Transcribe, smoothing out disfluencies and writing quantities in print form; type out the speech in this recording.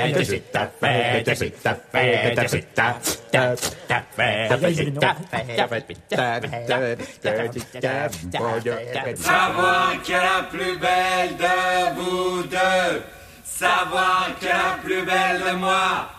Savoir qui est la plus belle de vous deux, savoir qui est la plus belle de moi.